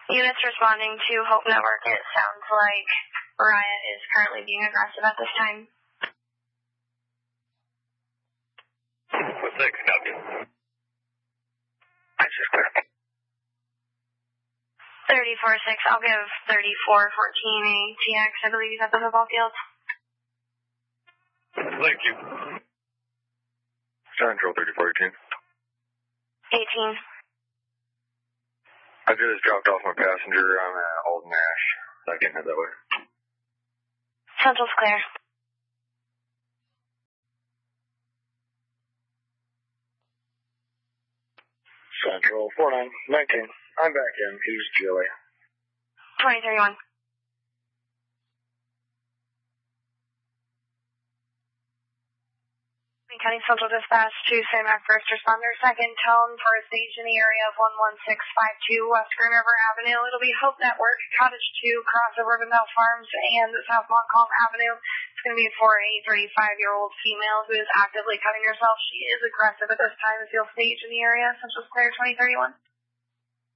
Units responding to Hope Network. It sounds like Mariah is currently being aggressive at this time. 6, copy. 6 clear. 34-6, I'll give 34-14 a TX. I believe he's at the football field. Thank you. Central 3418. 18. I just dropped off my passenger. I'm at Alden Nash. I can head that way. Central's clear. Central 4919. I'm back in. He's Joey. 2031. County Central Dispatch to Sandmac First Responder, second tone for a stage in the area of 11652 West Green River Avenue. It'll be Hope Network, Cottage 2, crossover Rivendell Farms, and South Montcalm Avenue. It's going to be for a 35-year-old female who is actively cutting herself. She is aggressive at this time. Is you'll stage in the area. Central's clear 2031.